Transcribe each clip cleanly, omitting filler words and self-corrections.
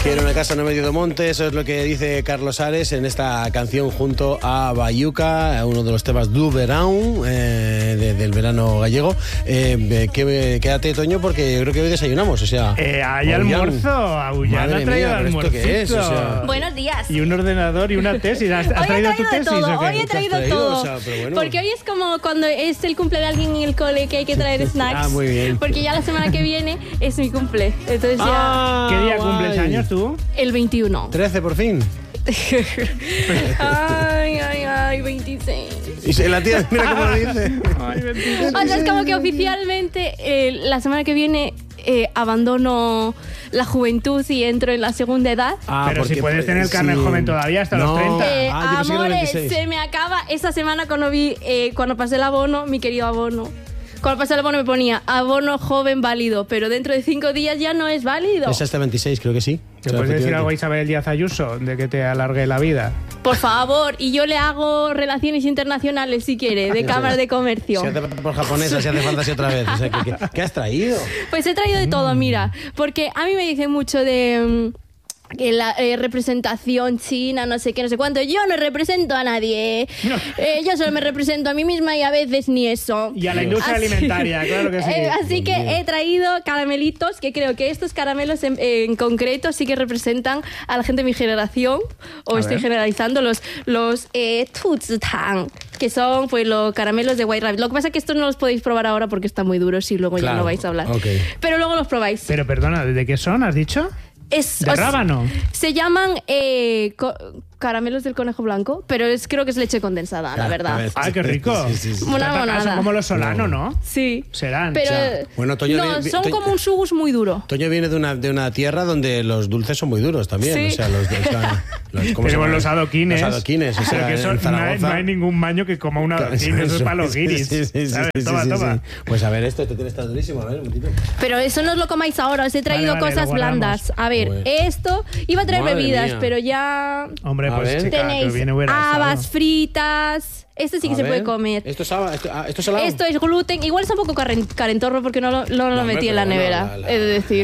Quiero una casa en medio de monte, eso es lo que dice Carlos Ares en esta canción junto a Bayuca, uno de los temas du verão, del verano gallego. Quédate, Toño, porque yo creo que hoy desayunamos, o sea... hay almuerzo, Aullán ha traído almuerzo. ¿Qué es? O sea, buenos días. Y un ordenador y una tesis. ¿Has traído tu tesis todo, o qué? Hoy he traído todo. O sea, pero bueno. Porque hoy es como cuando es el cumple de alguien en el cole que hay que traer snacks. Muy bien. Porque ya la semana que viene es mi cumple. Entonces ya... ¿Qué día cumples años tú? El 21. 13 por fin. ay, 26. Y la tía, mira cómo lo dice. O sea, es como que oficialmente la semana que viene abandono la juventud y entro en la segunda edad. Pero si puedes tener carne joven todavía hasta los 30. Amores, se me acaba esta semana cuando pasé el abono, mi querido abono. Cuando pasé el abono me ponía abono joven válido, pero dentro de 5 días ya no es válido. Es hasta 26, creo que sí. ¿Te puedes decir algo a Isabel Díaz Ayuso de que te alargue la vida? Por favor, y yo le hago relaciones internacionales si quiere, de cámara de comercio. Si hace por japonesa, si hace falta, si otra vez. O sea, ¿qué has traído? Pues he traído de todo, mira, porque a mí me dicen mucho de... que la representación china, no sé qué, no sé cuánto. Yo no represento a nadie. No. Yo solo me represento a mí misma y a veces ni eso. Y a la industria alimentaria, claro que sí. Así que he traído caramelitos que creo que estos caramelos en concreto sí que representan a la gente de mi generación. O estoy generalizando los Tuzitang, que son pues los caramelos de White Rabbit. Lo que pasa es que estos no los podéis probar ahora porque están muy duros y luego ya no vais a hablar. Okay. Pero luego los probáis. Pero perdona, ¿de qué son? ¿Has dicho? ¿De rábano? Se llaman caramelos del conejo blanco, pero creo que es leche condensada, la verdad. ¡Qué rico! Sí. Una monada. Son como los Solano, ¿no? Sí. Serán. Pero bueno, Toño, no, son como un sugus muy duro. Toño viene de una tierra donde los dulces son muy duros también. Sí. O sea, tenemos los adoquines. Los adoquines, o sea, que eso, no hay ningún maño que coma un adoquín. Eso es para los guiris. Toma. Pues a ver, esto está durísimo. A ver, un momentito. Pero eso no os lo comáis ahora. Os he traído cosas blandas. A ver, esto iba a traer bebidas, pero ya... Hombre, pues chica, tenéis habas fritas. Esto sí que se puede comer. ¿Esto es salado? Esto es gluten. Igual es un poco carentorro porque no lo metí en la nevera, he de decir.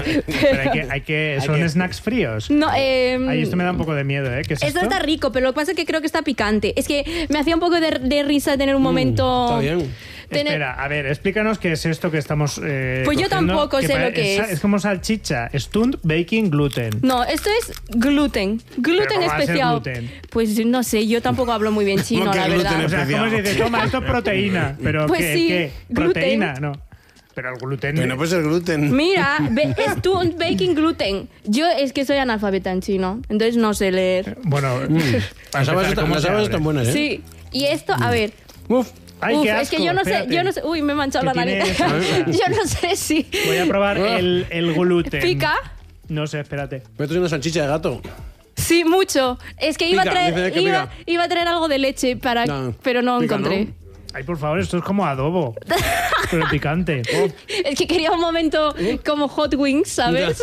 Pero ¿son snacks fríos? No, Ahí esto me da un poco de miedo, ¿eh? ¿Qué es esto? Esto está rico, pero lo que pasa es que creo que está picante. Es que me hacía un poco de risa tener un momento... Está bien. Espera, a ver, explícanos qué es esto que estamos pues yo tampoco sé lo que es. Es como salchicha, Stunt Baking Gluten. No, esto es gluten. Gluten especial. Pues no sé, yo tampoco hablo muy bien chino, la verdad. O sea, ¿cómo se dice? Toma, esto es proteína. Pero pues ¿qué? ¿Proteína? No. Pero el gluten... Pero no puede ser gluten. Mira, Stunt Baking Gluten. Yo es que soy analfabeta en chino, entonces no sé leer. Bueno, las habas están buenas, ¿eh? Sí. Y esto, a ver... Ay, qué asco, es que yo no sé. Uy, me he manchado la nariz. Yo no sé si... Voy a probar el gluten. ¿Pica? No sé, espérate. Me estoy haciendo salchicha de gato. Sí, mucho. Es que iba a traer algo de leche pero no encontré. ¿No? Ay, por favor, esto es como adobo. Pero picante. Es que quería un momento como Hot Wings, ¿sabes?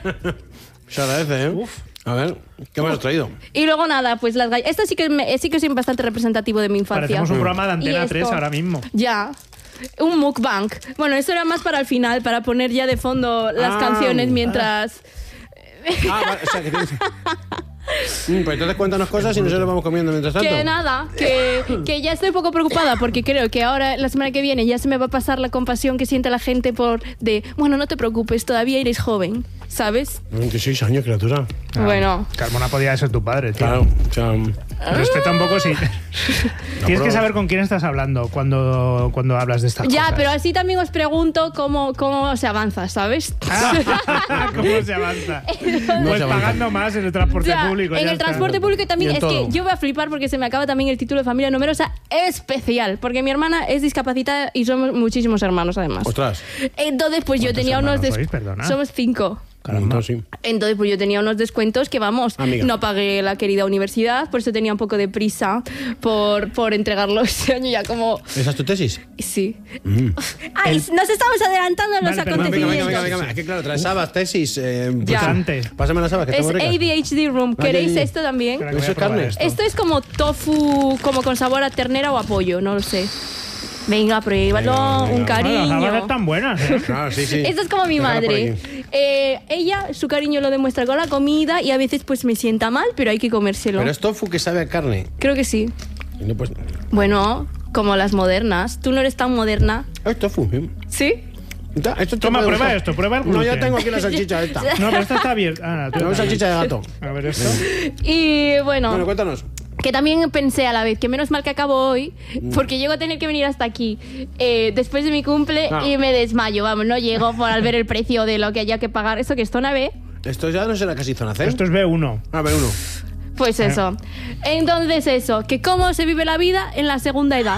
Se agradece, ¿eh? Uf. A ver, ¿qué me has traído? Y luego nada, pues las galletas. Esto sí que es bastante representativo de mi infancia. Parecemos un programa de Antena 3 ahora mismo. Ya. Un mukbang. Bueno, esto era más para el final, para poner ya de fondo las canciones mientras... Vale, o sea, que tienes... pues entonces cuéntanos cosas y nosotros lo vamos comiendo mientras tanto. Que nada, que ya estoy un poco preocupada porque creo que ahora, la semana que viene, ya se me va a pasar la compasión que siente la gente bueno, no te preocupes, todavía eres joven, ¿sabes? 26 años, criatura. Bueno. Carmona podía ser tu padre, tío. Claro, o sea... Respeta un poco, sí. Tienes que saber con quién estás hablando cuando hablas de estas cosas. Ya, pero así también os pregunto cómo se avanza, ¿sabes? ¿Cómo se avanza? Pues pagando más en el transporte público. En el transporte público también es que yo voy a flipar porque se me acaba también el título de familia numerosa especial, porque mi hermana es discapacitada y somos muchísimos hermanos además. ¡Ostras! Entonces pues yo tenía unos... Somos 5. Caramba, sí. Entonces pues yo tenía unos descuentos que Amiga. no pagué la querida universidad, por eso tenía un poco de prisa por entregarlo este año ya como... ¿Esa es tu tesis? Sí. Ay, nos estamos adelantando en los acontecimientos. Venga. Es que claro, traes Sabas, tesis. Antes. Pásame las Sabas, que es están muy ricas. ADHD Room. ¿Queréis esto también? ¿Eso es carne? Esto es como tofu, como con sabor a ternera o a pollo, no lo sé. Venga, pruébalo, un cariño. Las gambas están buenas, ¿eh? Ah, sí, sí. Esto es como mi Déjala por madre. aquí. Ella, su cariño lo demuestra con la comida y a veces pues me sienta mal, pero hay que comérselo. Pero es tofu que sabe a carne. Creo que sí. Y no, pues, Bueno, como las modernas. Tú no eres tan moderna. es tofu. ¿Sí? Esto Toma, puede prueba gustar. esto, prueba el No, gluten. ya tengo aquí la salchicha esta. No, pero esta está bien. Tengo salchicha de gato. A ver esto. Y Bueno, bueno, cuéntanos. que también pensé a la vez que menos mal que acabo hoy, porque llego a tener que venir hasta aquí después de mi cumple Ah. y me desmayo. Vamos, no llego por al ver el precio de lo que haya que pagar. ¿Eso que es zona B? Esto ya no será casi zona C. Esto es B1. A ver, uno. Pues eso. Entonces eso, que cómo se vive la vida en la segunda edad.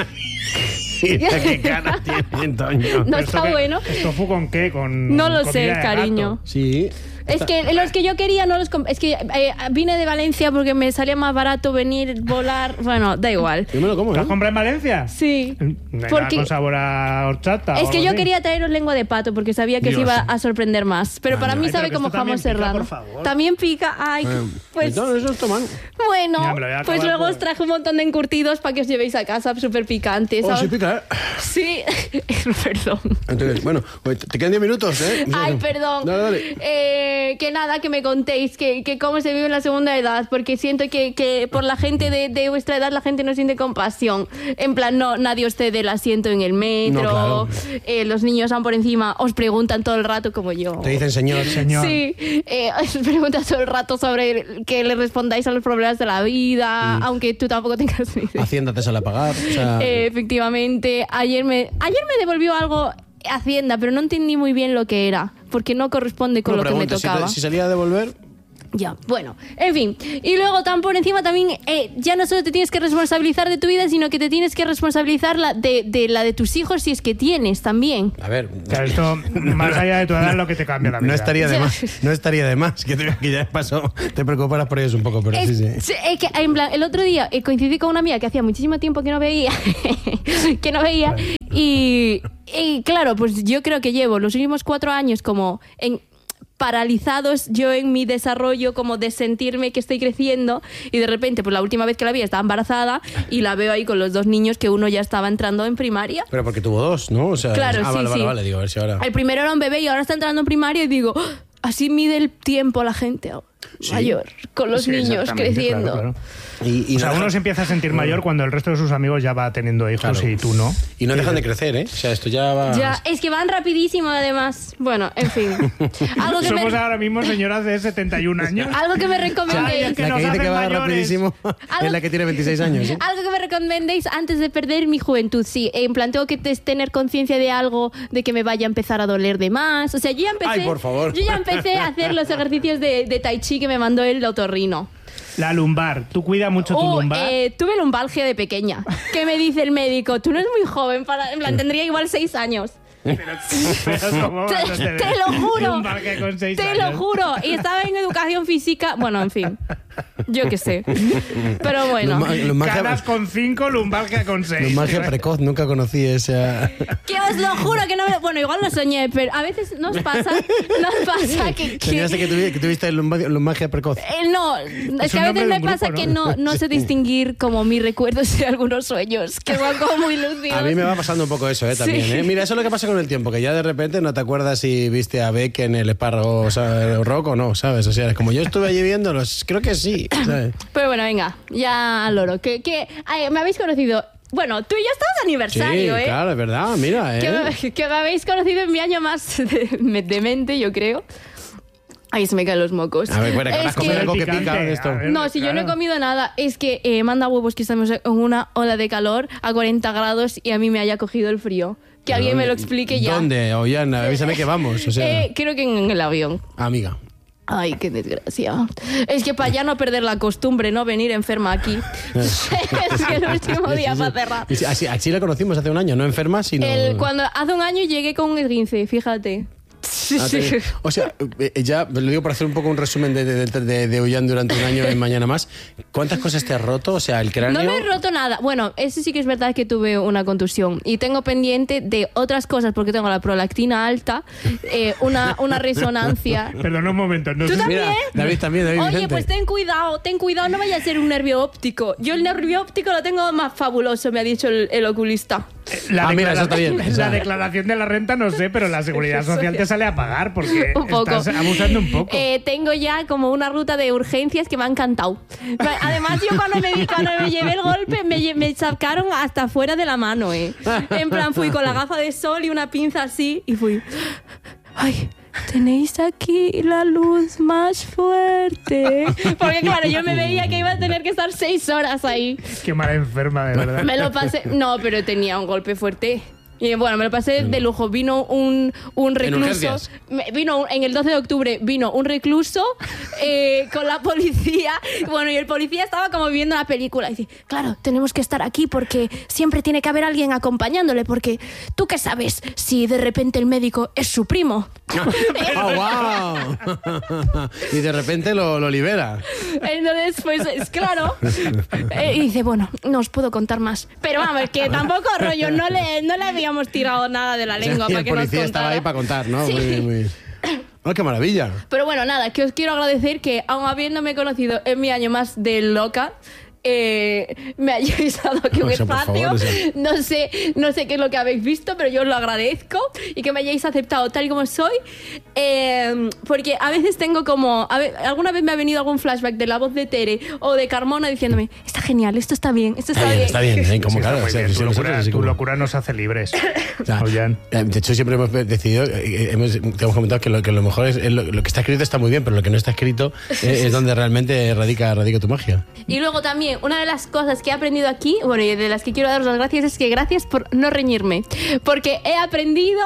Mira qué cara tiene, Toño. No ¿Esto está qué? bueno. ¿Es tofu con qué? Con No lo comida sé, de gato. cariño. Sí. Es que los que yo quería no los es que vine de Valencia porque me salía más barato venir, volar. Bueno, da igual. Yo me lo como, ¿Lo has ¿eh? comprado en Valencia? Sí. Venga, Porque con sabor a horchata. es o que algo yo así. quería traeros lengua de pato porque sabía que se Dios. iba a sorprender más. Pero para mí Ay, sabe pero que como esto también jamón pica, serrano. por favor. También pica. Ay, pues Entonces, eso es tomar. bueno. Ya, me lo voy a Pues acabar luego por- os traje un montón de encurtidos para que os llevéis a casa súper picantes. Oh, ¿sabes? sí pica, ¿eh? Sí, perdón. Entonces, bueno, pues te quedan 10 minutos, ¿eh? Ay, perdón. Dale, dale. Que nada, que me contéis que cómo se vive en la segunda edad, porque siento que por la gente de vuestra edad la gente no siente compasión. En plan, no, nadie os cede el asiento en el metro, No, claro. Los niños van por encima, os preguntan todo el rato como yo. Te dicen señor. Señor. Sí, os preguntan todo el rato sobre que le respondáis a los problemas de la vida, aunque tú tampoco tengas ni idea. Hacienda te sale a pagar. O sea, Efectivamente, ayer me devolvió algo Hacienda, pero no entendí muy bien lo que era, porque no corresponde con no lo que me preguntes, tocaba. si salía a devolver, Ya, bueno, en fin. Y luego tan por encima también ya no solo te tienes que responsabilizar de tu vida, sino que te tienes que responsabilizar de la de tus hijos si es que tienes también. a ver. Claro, esto, más allá de tu edad, es lo que te cambia la vida. No estaría de Ya. más. No estaría de más que ya pasó. Te preocuparas por ellos un poco, pero sí, sí. Es que en plan, el otro día coincidí con una amiga que hacía muchísimo tiempo que no veía, y claro, pues yo creo que llevo los últimos 4 años como paralizados yo en mi desarrollo, como de sentirme que estoy creciendo, y de repente, pues la última vez que la vi estaba embarazada y la veo ahí con los 2 niños, que uno ya estaba entrando en primaria. Pero porque tuvo 2, ¿no? O sea, Claro, sí, vale, sí. vale, digo, a ver si ahora. El primero era un bebé y ahora está entrando en primaria y digo, ¡ah! Así mide el tiempo la gente mayor, con los Sí, niños exactamente, creciendo. claro, claro. Y O sea, no uno dejan- se empieza a sentir mayor cuando el resto de sus amigos ya va teniendo hijos Claro. y tú no. Y no dejan de crecer, ¿eh? O sea, esto ya va. Ya, es que van rapidísimo además. Bueno, en fin. Algo que Somos me, ahora mismo señoras de 71 años. algo que me recomendéis. que La nos que dice hacen que va mayores. rapidísimo es la que tiene 26 años. ¿eh? Algo que me recomendéis antes de perder mi juventud. Sí, en plan, tengo que tener conciencia de algo, de que me vaya a empezar a doler de más. O sea, yo ya empecé. Ay, por favor. Yo ya empecé a hacer los ejercicios de Tai Chi que me mandó el otorrino. La lumbar. Tú cuida mucho tu lumbar. Tuve lumbalgia de pequeña. ¿Qué me dice el médico? Tú no eres muy joven para. En plan, tendría igual 6 años. Pero ¿cómo vas a tener Te lo juro. lumbar que con 6 Te años? lo juro. Y estaba en educación física. Bueno, en fin. Yo qué sé. Pero bueno. Caras con 5, lumbalgia con 6. Magia precoz, nunca conocí esa. Que os lo juro que no me... Bueno, igual lo soñé, pero a veces nos pasa que... Soñaste que tuviste magia precoz. No, es que a un nombre veces de me un pasa grupo, que ¿no? no sé distinguir como mis recuerdos de algunos sueños, que van como muy lúcidos. A mí me va pasando un poco eso, también, Sí. Mira, eso es lo que pasa con el tiempo, que ya de repente no te acuerdas si viste a Beck en el espárrago, o sea, rock o no, ¿sabes? O sea, es como yo estuve allí viéndolos, creo que sí, ¿sabes? Pero bueno, venga, ya al loro. Ay, me habéis conocido... Bueno, tú y yo estamos de aniversario, Sí, claro, es verdad, mira, Que me habéis conocido en mi año más demente, yo creo. Ay, se me caen los mocos. A ver, bueno, que Es vas a comer que- algo que Picante, pica de esto. a ver. No, si yo no he Claro. comido nada, es que manda huevos que estamos en una ola de calor a 40 grados y a mí me haya cogido el frío. Que alguien me lo explique ya. ¿Dónde? Ollana, avísame que vamos, o sea, Creo que en el avión. amiga. Ay, qué desgracia. Es que para ya no perder la costumbre, ¿no? Venir enferma aquí. Es que el último día para cerrar. Y sí, así la conocimos hace un año, no enferma, sino... Cuando hace un año llegué con un esguince, fíjate. O sea, ya lo digo para hacer un poco un resumen de Ollán durante un año en Mañana Más. ¿Cuántas cosas te has roto? O sea, el cráneo... No me he roto nada. Bueno, eso sí que es verdad que tuve una contusión. Y tengo pendiente de otras cosas porque tengo la prolactina alta, una resonancia. Perdona un momento. No ¿Tú sé- también? Mira, David Oye, Vicente. pues ten cuidado, no vaya a ser un nervio óptico. Yo el nervio óptico lo tengo más fabuloso, me ha dicho el oculista. Mira, eso está bien. La declaración de la renta no sé, pero la seguridad social te sale a pagar porque estás abusando un poco. Tengo ya como una ruta de urgencias que me ha encantado. Además, yo cuando me llevé el golpe, me sacaron hasta fuera de la mano, En plan, fui con la gafa de sol y una pinza así y fui... ¡Ay! Tenéis aquí la luz más fuerte. Porque claro, yo me veía que iba a tener que estar 6 horas ahí. Qué mala enferma, de verdad. Me lo pasé... No, pero tenía un golpe fuerte. Y bueno, me lo pasé de lujo. Vino un recluso. En el 12 de octubre vino un recluso con la policía. Bueno, y el policía estaba como viendo la película. Y dice, claro, tenemos que estar aquí porque siempre tiene que haber alguien acompañándole. Porque tú qué sabes si de repente el médico es su primo. ¡Oh, wow! Y de repente lo libera. Entonces, pues es claro. Y dice, bueno, no os puedo contar más. Pero vamos, que tampoco rollo, no le habíamos tirado nada de la lengua, Y para el que nos policía contara. estaba ahí para contar, ¿no? Sí. Muy bien. ¡Oh, qué maravilla! Pero bueno, nada, que os quiero agradecer que, aun habiéndome conocido en mi año más de loca, me hayáis dado aquí un O sea, por espacio. favor, No sé qué es lo que habéis visto, pero yo os lo agradezco y que me hayáis aceptado tal y como soy. Porque a veces tengo como... alguna vez me ha venido algún flashback de la voz de Tere o de Carmona diciéndome, está genial, esto está bien, esto está bien. Está bien, como Sí, claro. está muy bien. Tu locura nos hace libres. O sea, Ollán. de hecho, siempre hemos decidido, te hemos comentado que lo mejor es lo que está escrito está muy bien, pero lo que no está escrito es donde realmente radica tu magia. Y luego también, una de las cosas que he aprendido aquí, bueno, y de las que quiero daros las gracias, es que gracias por no reñirme. Porque he aprendido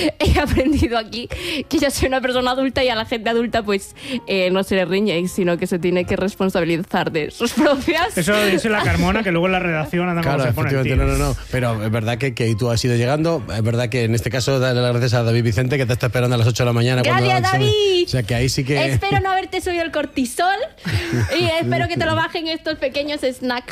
aquí que ya soy una persona adulta y a la gente adulta pues no se le riñe, sino que se tiene que responsabilizar de sus propias... Eso dice la Carmona, que luego en la redacción anda Claro, como se pone el efectivamente, tío. no. Pero es verdad que tú has ido llegando. Es verdad que en este caso, darle las gracias a David Vicente, que te está esperando a las 8 de la mañana. ¡Gracias, David! O sea, que ahí sí que... Espero no haberte subido el cortisol y espero que te lo bajen estos pequeños snacks.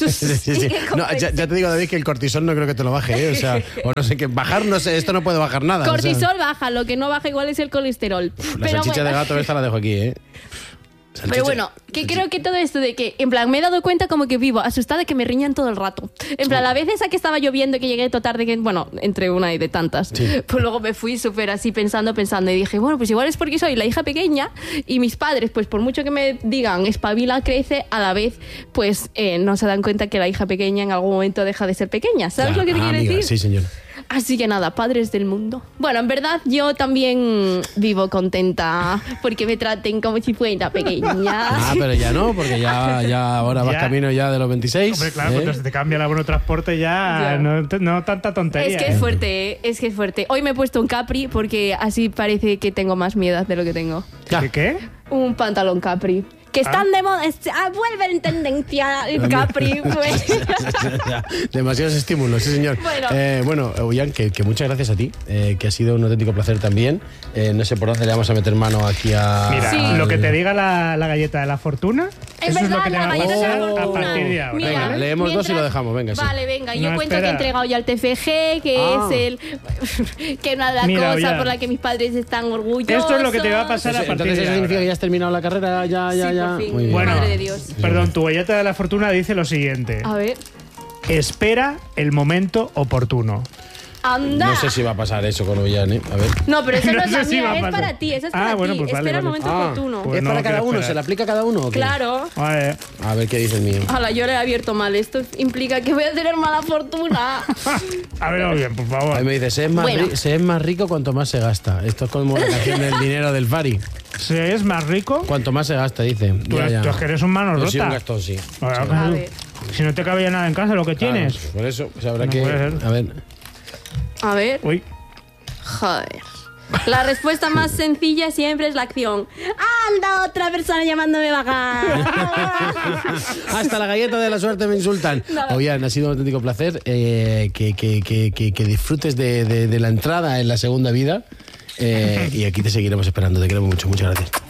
Sí. No, ya te digo, David, que el cortisol no creo que te lo baje, O sea, o no sé, que bajar, no sé, esto no puede bajar nada. Cortisol o sea, baja, lo que no baja igual es el colesterol. la salchicha de gato esta la dejo aquí, Pero bueno, que creo que todo esto de que, en plan, me he dado cuenta como que vivo asustada de que me riñan todo el rato. En plan, la vez esa que estaba lloviendo, que llegué todo tarde, que, bueno, entre una y de tantas, pues luego me fui súper así pensando y dije, bueno, pues igual es porque soy la hija pequeña y mis padres, pues por mucho que me digan espabila, crece, a la vez, pues no se dan cuenta que la hija pequeña en algún momento deja de ser pequeña. ¿Sabes lo que te quiero amiga, decir? Sí, señor. Así que nada, padres del mundo. Bueno, en verdad yo también vivo contenta porque me traten como si fuera pequeña. Pero ya no, porque ya ahora vas camino ya de los 26. Hombre, claro, cuando se te cambia el abono de transporte ya. No tanta tontería. Es que es fuerte, Hoy me he puesto un Capri porque así parece que tengo más miedo de lo que tengo. ¿Qué? Un pantalón Capri. Que están de moda, vuelve en tendencia el Capri, pues. Demasiados estímulos, sí, señor. Bueno, Ollán, que muchas gracias a ti, que ha sido un auténtico placer también. No sé por dónde le vamos a meter mano aquí a... Mira, lo que te diga la galleta de la fortuna, Es eso verdad, es lo que te la va a galleta de la pasar a fortuna. partir de ahora. Mira, Venga, leemos dos y lo dejamos, venga, sí. Vale, venga, yo No, cuento que he espera. entregado ya el TFG, que es el... que una de las Mira, cosas Ollán. por las que mis padres están orgullosos. Esto es lo que te va a pasar a partir Entonces, de ¿eso ahora. significa que ya has terminado la carrera? Sí, por fin. Muy bien. Bueno, Madre de Dios. Perdón, tu galleta de la fortuna dice lo siguiente. A ver. Espera el momento oportuno. ¡Anda! No sé si va a pasar eso con Ollán, A ver. No, pero esa no, No es la sé si va mía, a es pasar. para ti, esa es para bueno, ti. pues vale, Espera el vale. momento oportuno. Pues ¿Es no para cada quiero uno? esperar. ¿Se le aplica a cada uno o qué? Claro. Vale. A ver qué dice el mío. Hala, yo le he abierto mal. Esto implica que voy a tener mala fortuna. A ver, bien, por favor. Ahí me dice, se es más rico cuanto más se gasta. Esto es como la canción del dinero del Fari. ¿Se es más rico? Cuanto más se gasta, dice. Tú es que eres un mano Yo soy un rota. gastón, sí. A A ver. Si no te cabía nada en casa, lo que tienes. Claro, por eso, o sea, habrá No que... puede ser. A ver. A ver. Uy. Joder. La respuesta más sencilla siempre es la acción. ¡Anda, otra persona llamándome vaga! Hasta la galleta de la suerte me insultan. Ollán, ha sido un auténtico placer que disfrutes de la entrada en la segunda vida. Y aquí te seguiremos esperando. Te queremos mucho. Muchas gracias.